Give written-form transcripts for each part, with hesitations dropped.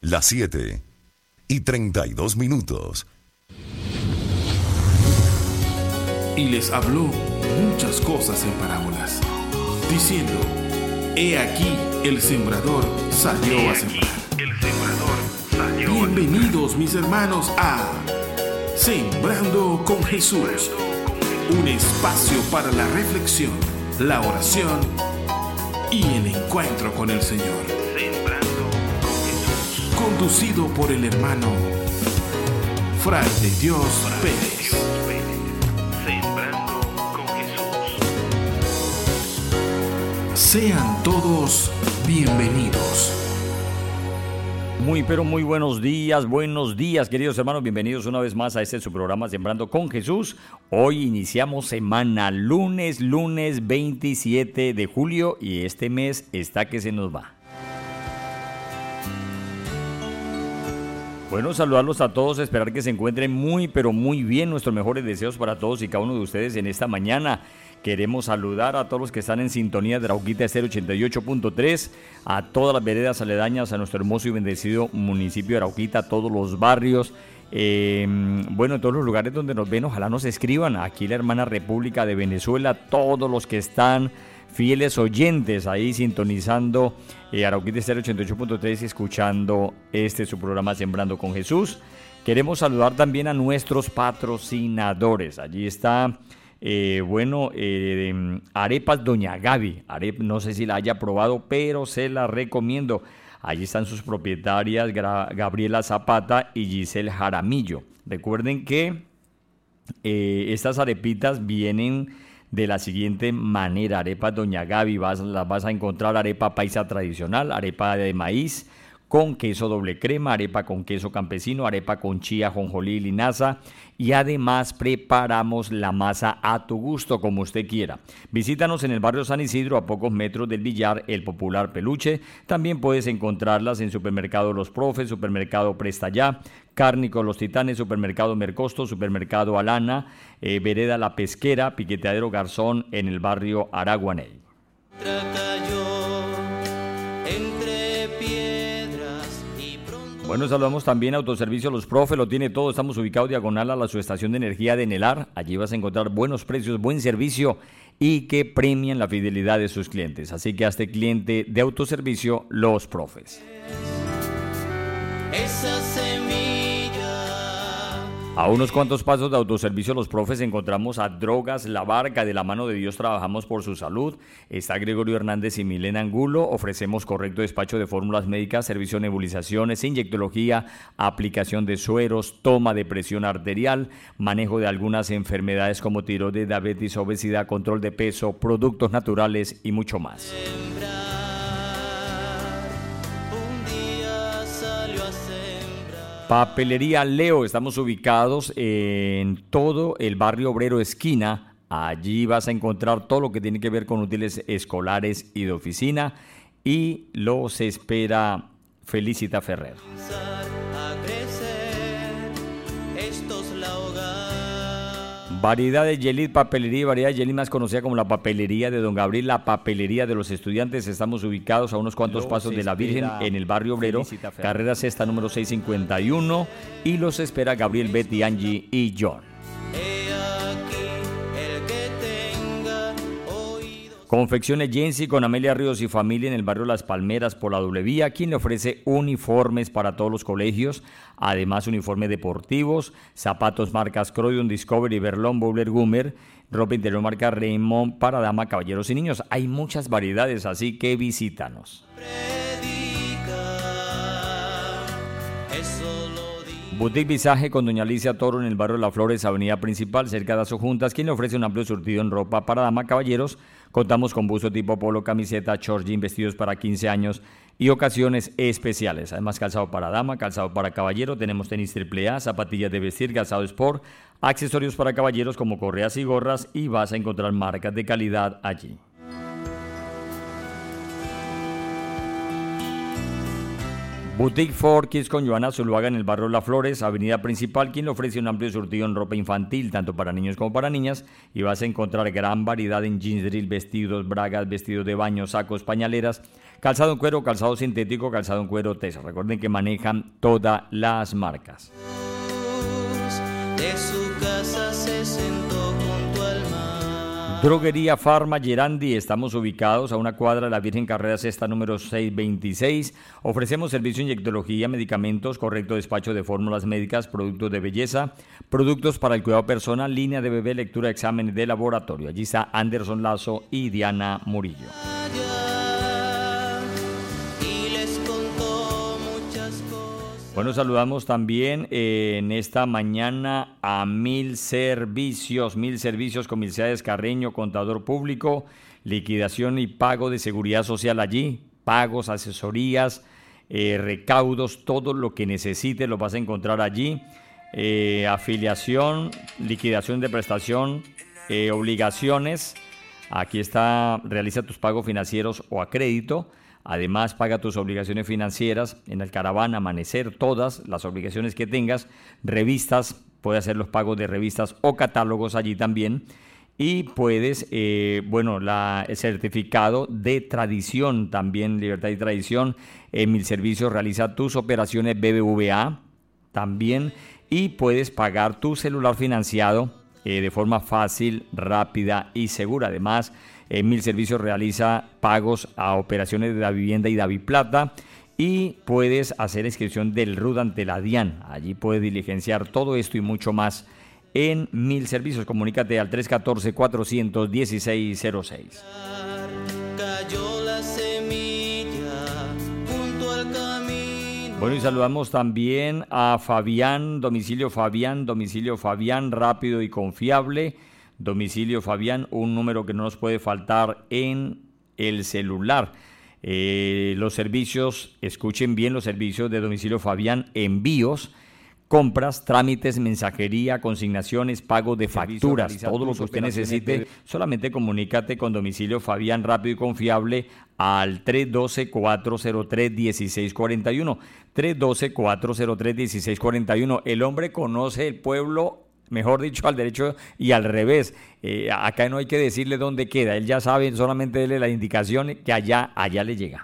Las 7:32. Y les habló muchas cosas en parábolas, diciendo: He aquí el sembrador salió a sembrar. Bienvenidos, mis hermanos, a Sembrando con Jesús, un espacio para la reflexión, la oración y el encuentro con el Señor. Sembrando con Jesús. Conducido por el hermano Fray de Dios Pérez. Sembrando con Jesús. Sean todos bienvenidos. Muy pero muy buenos días queridos hermanos, bienvenidos una vez más a su programa Sembrando con Jesús. Hoy iniciamos semana, lunes 27 de julio y este mes está que se nos va. Bueno, saludarlos a todos, esperar que se encuentren muy pero muy bien, nuestros mejores deseos para todos y cada uno de ustedes en esta mañana. Queremos saludar a todos los que están en sintonía de Arauquita Estéreo 88.3, a todas las veredas aledañas, a nuestro hermoso y bendecido municipio de Arauquita, a todos los barrios, bueno, en todos los lugares donde nos ven, ojalá nos escriban, aquí la hermana República de Venezuela, todos los que están fieles oyentes ahí sintonizando Arauquita Estéreo 88.3 y escuchando su programa Sembrando con Jesús. Queremos saludar también a nuestros patrocinadores, allí está... arepas Doña Gaby, no sé si la haya probado, pero se la recomiendo. Allí están sus propietarias Gabriela Zapata y Giselle Jaramillo. Recuerden que estas arepitas vienen de la siguiente manera: arepas Doña Gaby, las vas a encontrar arepa paisa tradicional, arepa de maíz con queso doble crema, arepa con queso campesino, arepa con chía, jonjolí y linaza, y además preparamos la masa a tu gusto, como usted quiera. Visítanos en el barrio San Isidro, a pocos metros del Villar, el popular Peluche. También puedes encontrarlas en Supermercado Los Profes, Supermercado Presta Ya, Cárnicos Los Titanes, Supermercado Mercosto, Supermercado Alana, Vereda La Pesquera, Piqueteadero Garzón en el barrio Araguaney. Bueno, saludamos también a Autoservicio Los Profes, lo tiene todo, estamos ubicados diagonal a la subestación de energía de Nelar, allí vas a encontrar buenos precios, buen servicio y que premian la fidelidad de sus clientes, así que hazte cliente de Autoservicio Los Profes. Esa semilla. A unos cuantos pasos de Autoservicio Los Profes encontramos a Drogas La Barca, de la mano de Dios trabajamos por su salud. Está Gregorio Hernández y Milena Angulo. Ofrecemos correcto despacho de fórmulas médicas, servicio de nebulizaciones, inyectología, aplicación de sueros, toma de presión arterial, manejo de algunas enfermedades como tiroides, diabetes, obesidad, control de peso, productos naturales y mucho más. Papelería Leo, estamos ubicados en todo el barrio Obrero Esquina. Allí vas a encontrar todo lo que tiene que ver con útiles escolares y de oficina. Y los espera Felicita Ferrer. Variedad de Yelit Papelería, variedad de Yelit más conocida como la papelería de Don Gabriel, la papelería de los estudiantes. Estamos ubicados a unos cuantos pasos de la Virgen en el barrio Obrero, carrera sexta número 651, y los espera Gabriel, Betty, Angie y John. Confecciones Jensi con Amelia Ríos y familia en el barrio Las Palmeras por la doble vía, quien le ofrece uniformes para todos los colegios, además uniformes deportivos, zapatos marcas Croydon, Discovery, Berlón, Bowler, Gumer, ropa interior marca Raymond para dama, caballeros y niños. Hay muchas variedades, así que visítanos. Boutique Visaje con doña Alicia Toro en el barrio Las Flores, avenida principal, cerca de Azojuntas, quien le ofrece un amplio surtido en ropa para dama, caballeros. Contamos con buzo tipo polo, camiseta, short, jean, vestidos para 15 años y ocasiones especiales. Además, calzado para dama, calzado para caballero, tenemos tenis AAA, zapatillas de vestir, calzado sport, accesorios para caballeros como correas y gorras, y vas a encontrar marcas de calidad allí. Boutique for Kids con Joana Zuluaga en el barrio Las Flores, avenida principal, quien le ofrece un amplio surtido en ropa infantil, tanto para niños como para niñas, y vas a encontrar gran variedad en jeans drill, vestidos, bragas, vestidos de baño, sacos, pañaleras, calzado en cuero, calzado sintético, calzado en cuero tesa. Recuerden que manejan todas las marcas. De su casa se sentó junto al mar. Droguería Farma Gerandi, estamos ubicados a una cuadra de la Virgen Carrera Sexta número 626. Ofrecemos servicio de inyectología, medicamentos, correcto despacho de fórmulas médicas, productos de belleza, productos para el cuidado personal, línea de bebé, lectura, exámenes de laboratorio. Allí está Anderson Lazo y Diana Murillo. Bueno, saludamos también en esta mañana a Mil Servicios Comerciales Carreño, contador público, liquidación y pago de seguridad social allí, pagos, asesorías, recaudos, todo lo que necesites lo vas a encontrar allí, afiliación, liquidación de prestación, obligaciones, aquí está, realiza tus pagos financieros o a crédito. Además, paga tus obligaciones financieras en el Caravana, Amanecer, todas las obligaciones que tengas, revistas, puedes hacer los pagos de revistas o catálogos allí también. Y puedes, el certificado de tradición, también Libertad y Tradición, en Mil Servicios realiza tus operaciones BBVA también y puedes pagar tu celular financiado de forma fácil, rápida y segura. Además, Mil Servicios realiza pagos a operaciones de la vivienda y Daviplata y puedes hacer inscripción del RUT ante la DIAN. Allí puedes diligenciar todo esto y mucho más en Mil Servicios. Comunícate al 314-416-06. Cayó la semilla junto al camino. Bueno, y saludamos también a Fabián, domicilio Fabián, rápido y confiable. Domicilio Fabián, un número que no nos puede faltar en el celular. Los servicios, escuchen bien los servicios de Domicilio Fabián: envíos, compras, trámites, mensajería, consignaciones, pago de facturas, todo lo que usted necesite. Solamente comunícate con Domicilio Fabián, rápido y confiable, al 312-403-1641. 312-403-1641. El hombre conoce el pueblo, mejor dicho, al derecho y al revés. Acá no hay que decirle dónde queda, él ya sabe, solamente déle la indicación que allá le llega.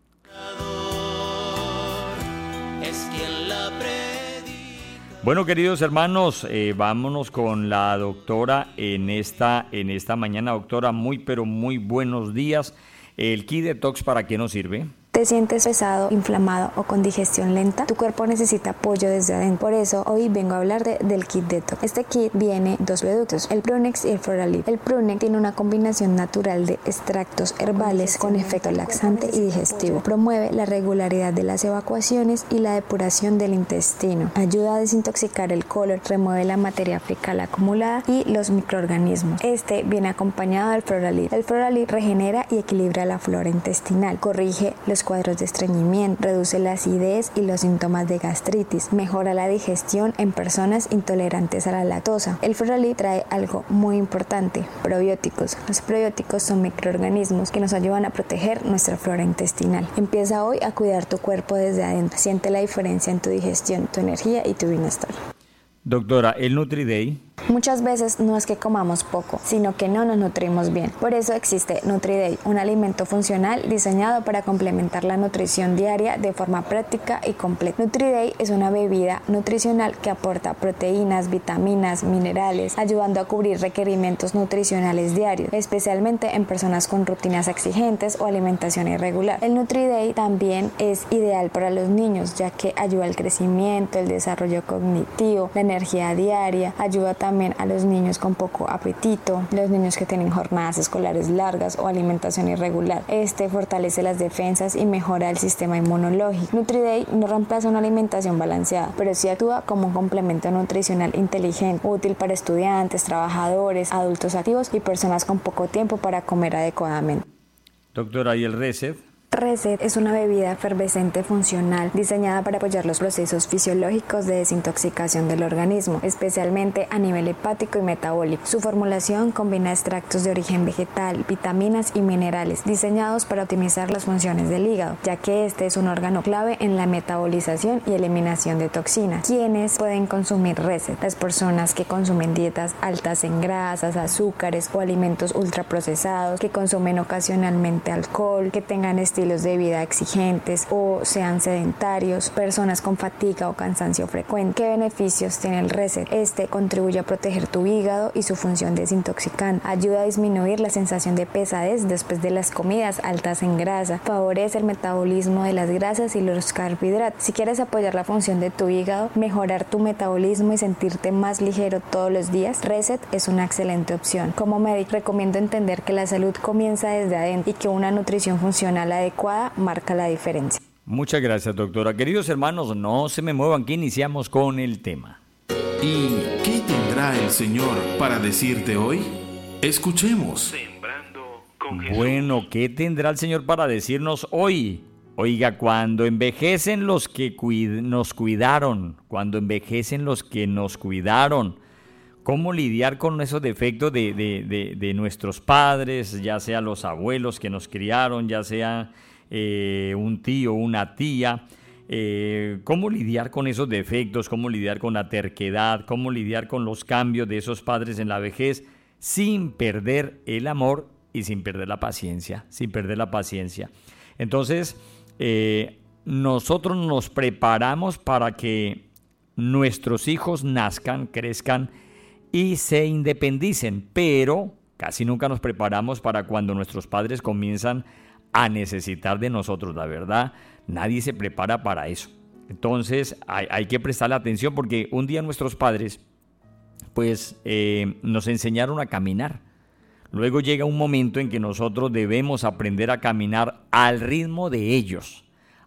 Bueno, queridos hermanos, vámonos con la doctora en esta mañana. Doctora, muy pero muy buenos días. ¿El Kit Detox para qué nos sirve? ¿Te sientes pesado, inflamado o con digestión lenta? Tu cuerpo necesita apoyo desde adentro. Por eso hoy vengo a hablar del Kit Detox. Este kit viene dos productos, el Prunex y el Floralid. El Prunex tiene una combinación natural de extractos herbales con efecto laxante y digestivo. Promueve la regularidad de las evacuaciones y la depuración del intestino. Ayuda a desintoxicar el colon, remueve la materia fecal acumulada y los microorganismos. Este viene acompañado del Floralid. El Floralid regenera y equilibra la flora intestinal, corrige los cuadros de estreñimiento, reduce la acidez y los síntomas de gastritis, mejora la digestión en personas intolerantes a la lactosa. El Floralid trae algo muy importante, probióticos. Los probióticos son microorganismos que nos ayudan a proteger nuestra flora intestinal. Empieza hoy a cuidar tu cuerpo desde adentro. Siente la diferencia en tu digestión, tu energía y tu bienestar. Doctora, el NutriDay. Muchas veces no es que comamos poco, sino que no nos nutrimos bien. Por eso existe NutriDay, un alimento funcional diseñado para complementar la nutrición diaria de forma práctica y completa. NutriDay es una bebida nutricional que aporta proteínas, vitaminas, minerales, ayudando a cubrir requerimientos nutricionales diarios, especialmente en personas con rutinas exigentes o alimentación irregular. El NutriDay también es ideal para los niños, ya que ayuda al crecimiento, el desarrollo cognitivo, la energía diaria, ayuda también a los niños con poco apetito, los niños que tienen jornadas escolares largas o alimentación irregular. Este fortalece las defensas y mejora el sistema inmunológico. NutriDay no reemplaza una alimentación balanceada, pero sí actúa como un complemento nutricional inteligente, útil para estudiantes, trabajadores, adultos activos y personas con poco tiempo para comer adecuadamente. Doctora, ¿y el Reset? Reset es una bebida efervescente funcional diseñada para apoyar los procesos fisiológicos de desintoxicación del organismo, especialmente a nivel hepático y metabólico. Su formulación combina extractos de origen vegetal, vitaminas y minerales diseñados para optimizar las funciones del hígado, ya que este es un órgano clave en la metabolización y eliminación de toxinas. ¿Quiénes pueden consumir Reset? Las personas que consumen dietas altas en grasas, azúcares o alimentos ultraprocesados, que consumen ocasionalmente alcohol, que tengan estilos de vida exigentes o sean sedentarios, personas con fatiga o cansancio frecuente. ¿Qué beneficios tiene el Reset? Este contribuye a proteger tu hígado y su función desintoxicante, ayuda a disminuir la sensación de pesadez después de las comidas altas en grasa, favorece el metabolismo de las grasas y los carbohidratos. Si quieres apoyar la función de tu hígado, mejorar tu metabolismo y sentirte más ligero todos los días, Reset es una excelente opción. Como médico, recomiendo entender que la salud comienza desde adentro y que una nutrición funcional adecuada marca la diferencia. Muchas gracias, doctora. Queridos hermanos, no se me muevan, que iniciamos con el tema. ¿Y qué tendrá el Señor para decirte hoy? Escuchemos. Sembrando con Jesús. Bueno, ¿qué tendrá el Señor para decirnos hoy? Oiga, cuando envejecen los que nos cuidaron, ¿cómo lidiar con esos defectos de nuestros padres, ya sea los abuelos que nos criaron, ya sea un tío, una tía? ¿Cómo lidiar con esos defectos? ¿Cómo lidiar con la terquedad? ¿Cómo lidiar con los cambios de esos padres en la vejez sin perder el amor y sin perder la paciencia? Entonces, nosotros nos preparamos para que nuestros hijos nazcan, crezcan y se independicen, pero casi nunca nos preparamos para cuando nuestros padres comienzan a necesitar de nosotros. La verdad, nadie se prepara para eso. Entonces hay que prestarle atención, porque un día nuestros padres nos enseñaron a caminar. Luego llega un momento en que nosotros debemos aprender a caminar al ritmo de ellos.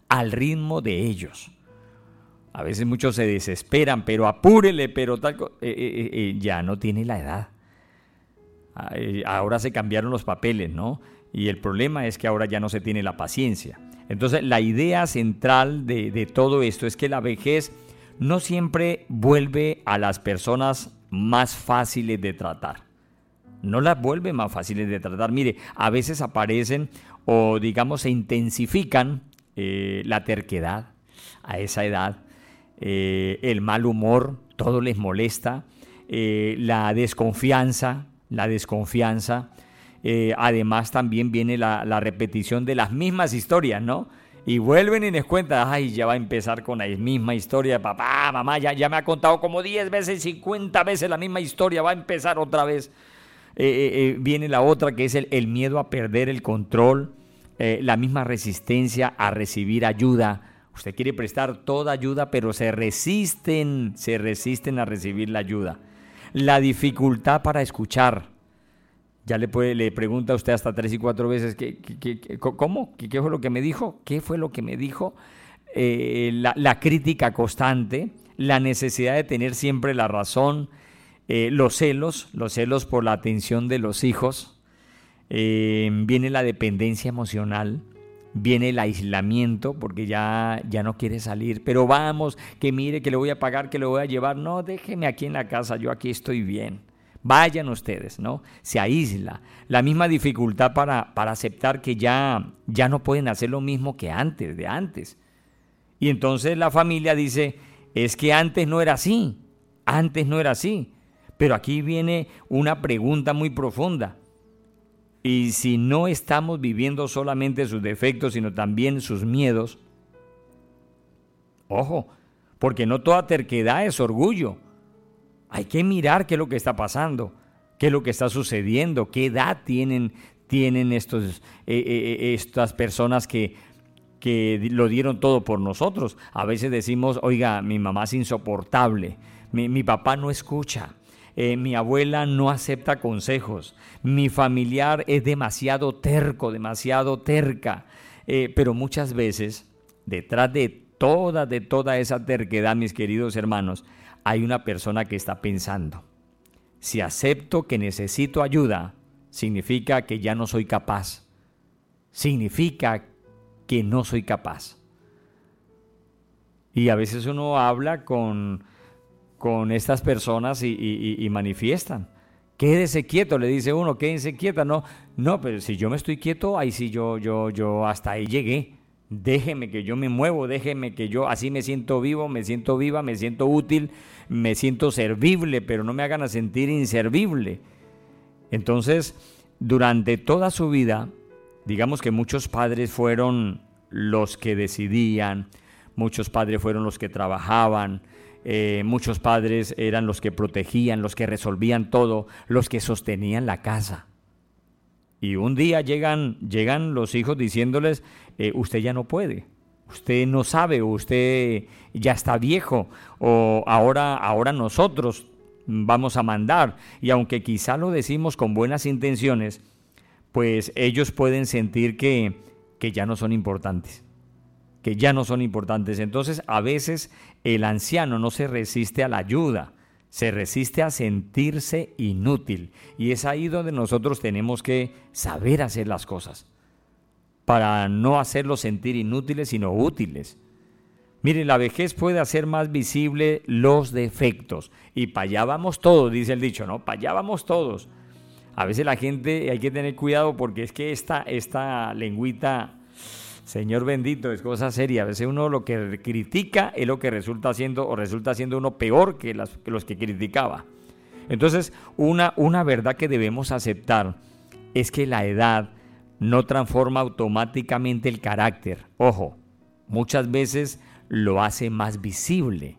A veces muchos se desesperan, pero apúrele, pero ya no tiene la edad. Ahora se cambiaron los papeles, ¿no? Y el problema es que ahora ya no se tiene la paciencia. Entonces, la idea central de todo esto es que la vejez no siempre vuelve a las personas más fáciles de tratar. No las vuelve más fáciles de tratar. Mire, a veces aparecen o digamos se intensifican la terquedad a esa edad, el mal humor, todo les molesta, la desconfianza. Además también viene la repetición de las mismas historias, ¿no? Y vuelven y les cuentan, ay, ya va a empezar con la misma historia, papá, mamá, ya me ha contado como 10 veces, 50 veces la misma historia, va a empezar otra vez. Viene la otra, que es el miedo a perder el control, la misma resistencia a recibir ayuda. Usted quiere prestar toda ayuda, pero se resisten a recibir la ayuda. La dificultad para escuchar. Ya le pregunta a usted hasta 3 y 4 veces, ¿cómo? ¿Qué fue lo que me dijo? ¿Qué fue lo que me dijo? La crítica constante, la necesidad de tener siempre la razón, los celos por la atención de los hijos, viene la dependencia emocional, viene el aislamiento porque ya no quiere salir, pero vamos, que mire que le voy a pagar, que le voy a llevar, no, déjeme aquí en la casa, yo aquí estoy bien. Vayan ustedes, ¿no? Se aísla. La misma dificultad para aceptar que ya no pueden hacer lo mismo que antes. Y entonces la familia dice, es que antes no era así. Pero aquí viene una pregunta muy profunda. Y si no estamos viviendo solamente sus defectos, sino también sus miedos, ojo, porque no toda terquedad es orgullo. Hay que mirar qué es lo que está pasando, qué es lo que está sucediendo, qué edad tienen estas personas que lo dieron todo por nosotros. A veces decimos, oiga, mi mamá es insoportable, mi papá no escucha, mi abuela no acepta consejos, mi familiar es demasiado terco, demasiado terca. Pero muchas veces, detrás de toda esa terquedad, mis queridos hermanos, hay una persona que está pensando, si acepto que necesito ayuda, significa que ya no soy capaz. Significa que no soy capaz. Y a veces uno habla con estas personas y manifiestan. Quédese quieto, le dice uno, quédense quieta. No, pero si yo me estoy quieto, ahí sí yo hasta ahí llegué. Déjeme que yo me muevo, déjeme que yo así me siento vivo, me siento viva, me siento útil, me siento servible, pero no me hagan a sentir inservible. Entonces, durante toda su vida, digamos que muchos padres fueron los que decidían, muchos padres fueron los que trabajaban, muchos padres eran los que protegían, los que resolvían todo, los que sostenían la casa. Y un día llegan los hijos diciéndoles, usted ya no puede, usted no sabe, usted ya está viejo, o ahora nosotros vamos a mandar. Y aunque quizá lo decimos con buenas intenciones, pues ellos pueden sentir que ya no son importantes, que ya no son importantes. Entonces, a veces el anciano no se resiste a la ayuda, se resiste a sentirse inútil. Y es ahí donde nosotros tenemos que saber hacer las cosas, para no hacerlos sentir inútiles, sino útiles. Miren, la vejez puede hacer más visible los defectos. Y para allá vamos todos, dice el dicho, ¿no? Para allá vamos todos. A veces la gente hay que tener cuidado porque es que esta lengüita, Señor bendito, es cosa seria. A veces uno lo que critica es lo que resulta siendo uno peor que los que criticaba. Entonces, una verdad que debemos aceptar es que la edad no transforma automáticamente el carácter. Ojo, muchas veces lo hace más visible.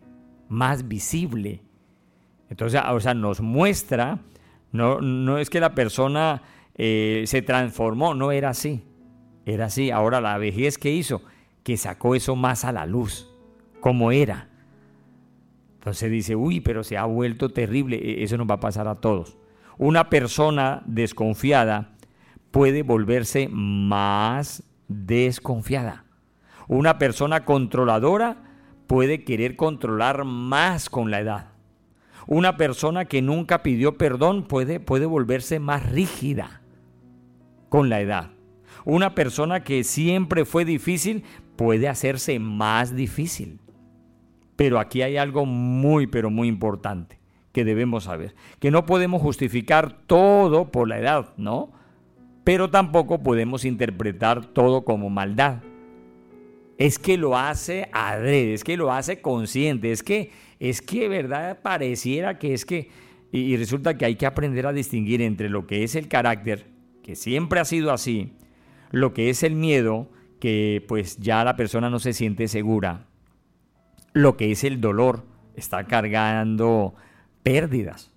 Entonces, o sea, nos muestra, no es que la persona se transformó, no era así. Era así. Ahora la vejez, ¿qué hizo? Que sacó eso más a la luz, como era. Entonces dice, uy, pero se ha vuelto terrible. Eso nos va a pasar a todos. Una persona desconfiada puede volverse más desconfiada. Una persona controladora puede querer controlar más con la edad. Una persona que nunca pidió perdón puede volverse más rígida con la edad. Una persona que siempre fue difícil puede hacerse más difícil. Pero aquí hay algo muy, pero muy importante que debemos saber. Que no podemos justificar todo por la edad, ¿no? Pero tampoco podemos interpretar todo como maldad. Es que lo hace adrede, es que lo hace consciente, es que verdad pareciera que es que... Y resulta que hay que aprender a distinguir entre lo que es el carácter, que siempre ha sido así, lo que es el miedo, que pues ya la persona no se siente segura, lo que es el dolor, está cargando pérdidas,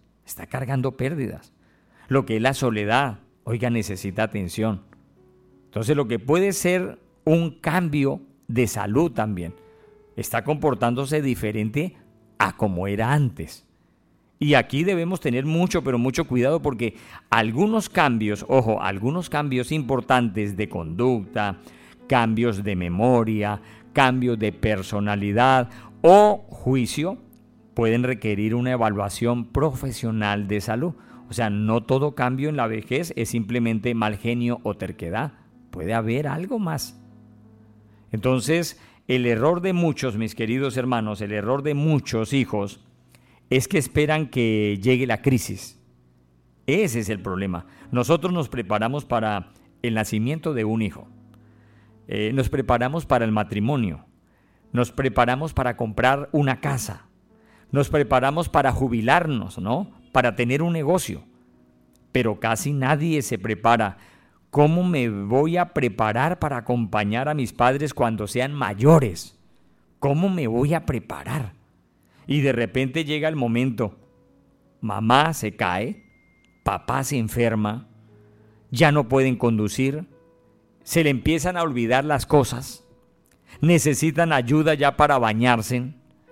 lo que es la soledad, oiga, necesita atención. Entonces lo que puede ser un cambio de salud también, está comportándose diferente a como era antes. Y aquí debemos tener mucho, pero mucho cuidado porque algunos cambios, ojo, algunos cambios importantes de conducta, cambios de memoria, cambios de personalidad o juicio pueden requerir una evaluación profesional de salud. O sea, no todo cambio en la vejez es simplemente mal genio o terquedad. Puede haber algo más. Entonces, el error de muchos, mis queridos hermanos, el error de muchos hijos es que esperan que llegue la crisis. Ese es el problema. Nosotros nos preparamos para el nacimiento de un hijo. Nos preparamos para el matrimonio. Nos preparamos para comprar una casa. Nos preparamos para jubilarnos, ¿no? Para tener un negocio. Pero casi nadie se prepara. ¿Cómo me voy a preparar para acompañar a mis padres cuando sean mayores? ¿Cómo me voy a preparar? Y de repente llega el momento, mamá se cae, papá se enferma, ya no pueden conducir, se le empiezan a olvidar las cosas, necesitan ayuda ya para bañarse,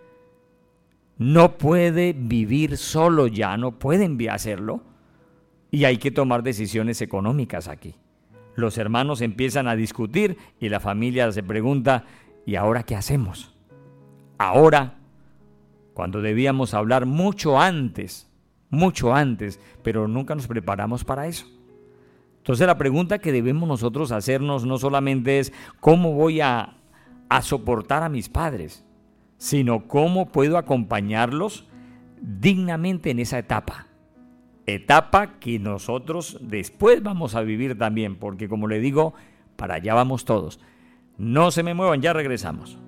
no puede vivir solo ya, no pueden hacerlo, y hay que tomar decisiones económicas aquí. Los hermanos empiezan a discutir y la familia se pregunta, ¿y ahora qué hacemos? Ahora, cuando debíamos hablar mucho antes, pero nunca nos preparamos para eso. Entonces la pregunta que debemos nosotros hacernos no solamente es cómo voy a soportar a mis padres, sino cómo puedo acompañarlos dignamente en esa etapa que nosotros después vamos a vivir también, porque como le digo, para allá vamos todos. No se me muevan, ya regresamos.